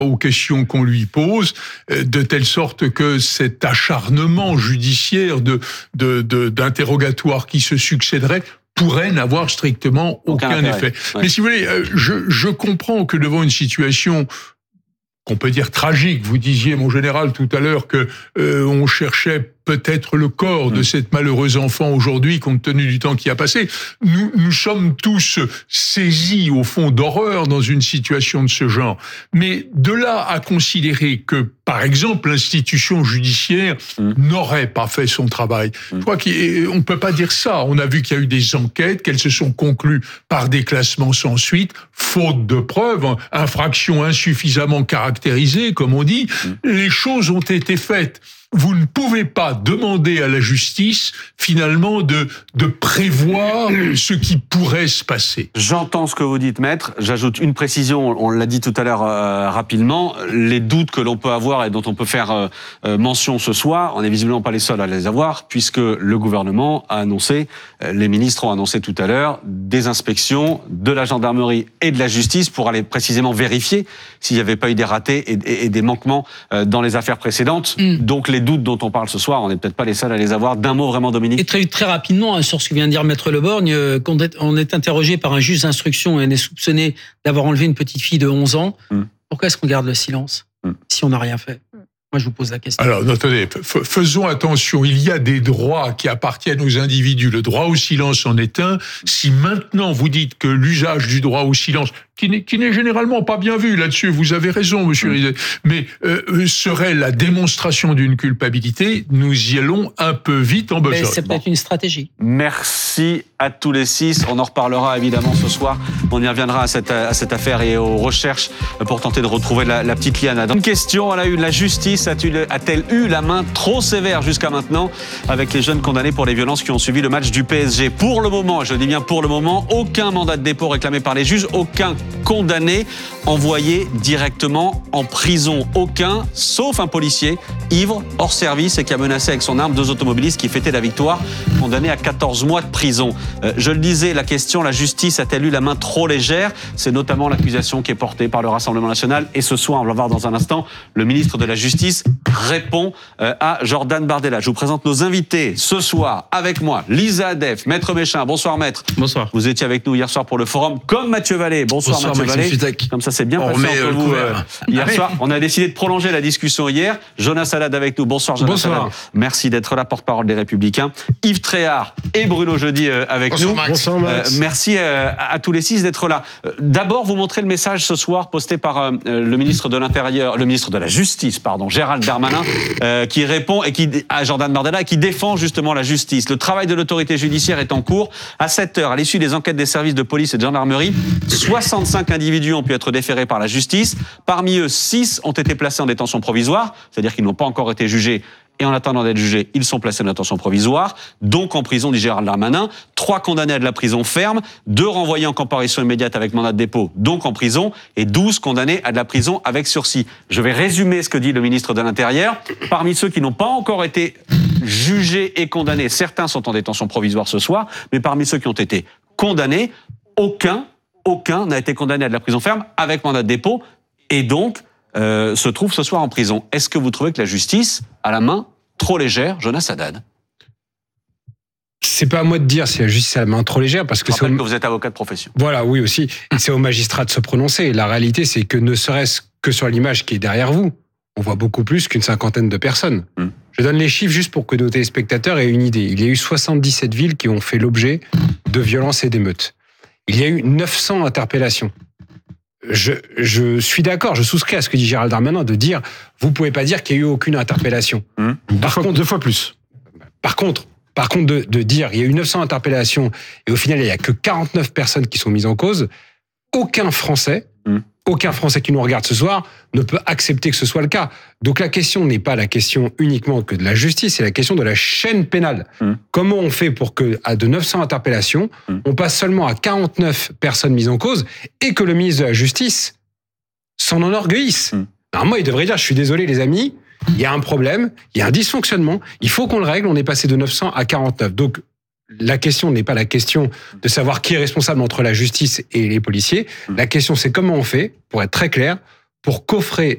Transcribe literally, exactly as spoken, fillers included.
aux questions qu'on lui pose, de telle sorte que cet acharnement judiciaire de, de, de, d'interrogatoires qui se succéderaient pourrait n'avoir strictement aucun, aucun effet. Ouais. Mais si vous voulez, je, je comprends que devant une situation qu'on peut dire tragique, vous disiez, mon général, tout à l'heure, que euh, on cherchait peut-être le corps de cet malheureux enfant aujourd'hui, compte tenu du temps qui a passé. Nous, nous sommes tous saisis, au fond, d'horreur dans une situation de ce genre. Mais de là à considérer que, par exemple, l'institution judiciaire mmh. n'aurait pas fait son travail, mmh. je crois qu'on ne peut pas dire ça. On a vu qu'il y a eu des enquêtes, qu'elles se sont conclues par des classements sans suite, faute de preuves, infraction insuffisamment caractérisée, comme on dit. Mmh. Les choses ont été faites. Vous ne pouvez pas demander à la justice, finalement, de, de prévoir ce qui pourrait se passer. J'entends ce que vous dites, maître. J'ajoute une précision, on l'a dit tout à l'heure euh, rapidement. Les doutes que l'on peut avoir et dont on peut faire euh, mention ce soir, on n'est visiblement pas les seuls à les avoir, puisque le gouvernement a annoncé, euh, les ministres ont annoncé tout à l'heure, des inspections de la gendarmerie et de la justice pour aller précisément vérifier s'il n'y avait pas eu des ratés et, et, et des manquements euh, dans les affaires précédentes. Mm. Donc les doutes dont on parle ce soir, on n'est peut-être pas les seuls à les avoir. D'un mot vraiment, Dominique. Et très, très rapidement, sur ce que vient de dire Maître Le Borgne, on est interrogé par un juge d'instruction et on est soupçonné d'avoir enlevé une petite fille de onze ans. Mm. Pourquoi est-ce qu'on garde le silence mm. si on n'a rien fait? Moi, je vous pose la question. Alors, attendez, f- faisons attention. Il y a des droits qui appartiennent aux individus. Le droit au silence en est un. Si maintenant vous dites que l'usage du droit au silence, qui n'est, qui n'est généralement pas bien vu là-dessus, vous avez raison, monsieur mmh. Rizet, mais euh, serait la démonstration d'une culpabilité, nous y allons un peu vite en besogne. Mais c'est peut-être bon. Une stratégie. Merci à tous les six. On en reparlera évidemment ce soir. On y reviendra à cette, à cette affaire et aux recherches pour tenter de retrouver la, la petite Liana. Une question, elle a eu la justice. A-t-elle eu la main trop sévère jusqu'à maintenant avec les jeunes condamnés pour les violences qui ont suivi le match du P S G? Pour le moment, je dis bien pour le moment, aucun mandat de dépôt réclamé par les juges, aucun condamné envoyé directement en prison. Aucun, sauf un policier ivre, hors service et qui a menacé avec son arme deux automobilistes qui fêtaient la victoire, condamné à quatorze mois de prison. Euh, je le disais, la question, la justice a-t-elle eu la main trop légère? C'est notamment l'accusation qui est portée par le Rassemblement national. Et ce soir, on va voir dans un instant, le ministre de la Justice répond euh, à Jordan Bardella. Je vous présente nos invités ce soir avec moi. Lisa Adef, Maître Méchin. Bonsoir, Maître. Bonsoir. Vous étiez avec nous hier soir pour le forum, comme Mathieu Vallée. Bonsoir, Bonsoir Mathieu Vallée. Fitech. Comme ça, c'est bien on passé entre euh, vous. Euh, hier ah, soir, on a décidé de prolonger la discussion hier. Jonas Salade avec nous. Bonsoir, Jonas Bonsoir. Salade. Merci d'être là, porte-parole des Républicains. Yves Tréhard et Bruno Jeudi euh, avec Bonsoir, nous. Max. Bonsoir, Max. Euh, merci euh, à, à tous les six d'être là. Euh, d'abord, vous montrez le message ce soir posté par euh, le ministre de l'Intérieur, le ministre de la Justice, pardon, Gérald Darmanin. Euh, qui répond et qui à Jordan Bardella et qui défend justement la justice. Le travail de l'autorité judiciaire est en cours. À sept heures, à l'issue des enquêtes des services de police et de gendarmerie, soixante-cinq individus ont pu être déférés par la justice. Parmi eux, six ont été placés en détention provisoire, c'est-à-dire qu'ils n'ont pas encore été jugés. Et en attendant d'être jugés, ils sont placés en détention provisoire, donc en prison, dit Gérald Darmanin. Trois condamnés à de la prison ferme, deux renvoyés en comparution immédiate avec mandat de dépôt, donc en prison, et douze condamnés à de la prison avec sursis. Je vais résumer ce que dit le ministre de l'Intérieur. Parmi ceux qui n'ont pas encore été jugés et condamnés, certains sont en détention provisoire ce soir, mais parmi ceux qui ont été condamnés, aucun, aucun n'a été condamné à de la prison ferme avec mandat de dépôt, et donc euh, se trouve ce soir en prison. Est-ce que vous trouvez que la justice a la main trop légère, Jonas Haddad? C'est pas à moi de dire si la justice a la main trop légère, parce que Je rappelle c'est au... que vous êtes avocat de profession. Voilà, oui aussi. C'est aux magistrats de se prononcer. La réalité, c'est que ne serait-ce que sur l'image qui est derrière vous, on voit beaucoup plus qu'une cinquantaine de personnes. Mmh. Je donne les chiffres juste pour que nos téléspectateurs aient une idée. Il y a eu soixante-dix-sept villes qui ont fait l'objet de violences et d'émeutes. Il y a eu neuf cents interpellations. Je, je suis d'accord, je souscris à ce que dit Gérald Darmanin de dire, vous pouvez pas dire qu'il y a eu aucune interpellation. Mmh. Deux, par fois, contre, deux fois plus. Par contre, par contre de, de dire il y a eu neuf cents interpellations et au final il y a que quarante-neuf personnes qui sont mises en cause, aucun Français, mmh. aucun Français qui nous regarde ce soir ne peut accepter que ce soit le cas. Donc la question n'est pas la question uniquement que de la justice, c'est la question de la chaîne pénale. Mmh. Comment on fait pour que, à de neuf cents interpellations, mmh. on passe seulement à quarante-neuf personnes mises en cause et que le ministre de la Justice s'en enorgueillisse. Mmh. Alors moi, il devrait dire, je suis désolé les amis, il y a un problème, il y a un dysfonctionnement, il faut qu'on le règle, on est passé de neuf cents à quarante-neuf. Donc la question n'est pas la question de savoir qui est responsable entre la justice et les policiers. La question, c'est comment on fait, pour être très clair, pour coffrer